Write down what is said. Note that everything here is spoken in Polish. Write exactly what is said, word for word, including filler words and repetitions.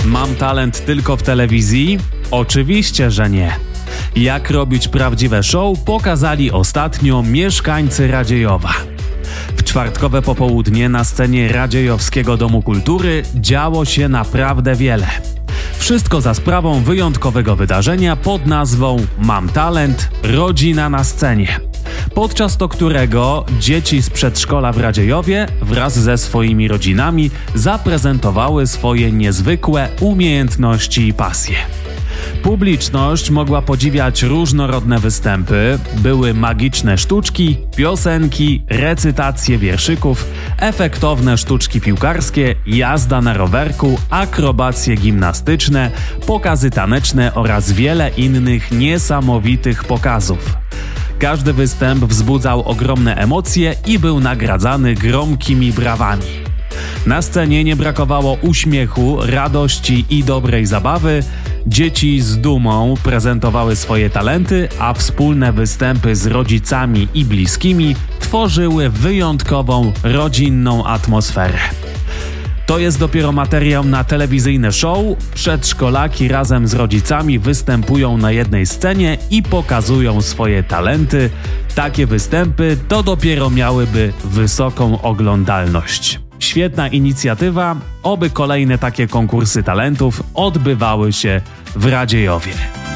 Mam talent tylko w telewizji? Oczywiście, że nie. Jak robić prawdziwe show, pokazali ostatnio mieszkańcy Radziejowa. W czwartkowe popołudnie na scenie Radziejowskiego Domu Kultury działo się naprawdę wiele. Wszystko za sprawą wyjątkowego wydarzenia pod nazwą Mam talent – rodzina na scenie, podczas to którego dzieci z przedszkola w Radziejowie wraz ze swoimi rodzinami zaprezentowały swoje niezwykłe umiejętności i pasje. Publiczność mogła podziwiać różnorodne występy, były magiczne sztuczki, piosenki, recytacje wierszyków, efektowne sztuczki piłkarskie, jazda na rowerku, akrobacje gimnastyczne, pokazy taneczne oraz wiele innych niesamowitych pokazów. Każdy występ wzbudzał ogromne emocje i był nagradzany gromkimi brawami. Na scenie nie brakowało uśmiechu, radości i dobrej zabawy. Dzieci z dumą prezentowały swoje talenty, a wspólne występy z rodzicami i bliskimi tworzyły wyjątkową, rodzinną atmosferę. To jest dopiero materiał na telewizyjne show. Przedszkolaki razem z rodzicami występują na jednej scenie i pokazują swoje talenty. Takie występy to dopiero miałyby wysoką oglądalność. Świetna inicjatywa, oby kolejne takie konkursy talentów odbywały się w Radziejowie.